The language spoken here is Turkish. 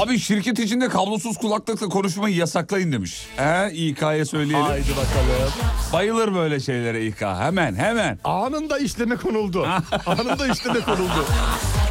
Abi şirket içinde kablosuz kulaklıkla konuşmayı yasaklayın demiş. İK'ya söyleyelim. Haydi bakalım. Bayılır böyle şeylere İK. Hemen. Anında işleme konuldu. Anında işleme konuldu.